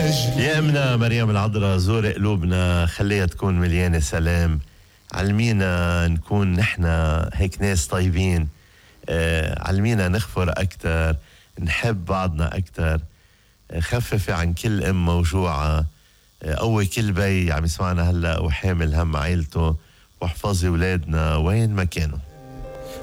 يا امنا مريم العذراء زور قلوبنا، خليها تكون مليانه سلام. علمينا نكون نحن هيك ناس طيبين، علمينا نغفر اكثر، نحب بعضنا اكثر. خففي عن كل ام موجوعه، قوي كل بي عم يسمعنا هلا وحامل هم عيلته، واحفظي اولادنا وين ما كانوا.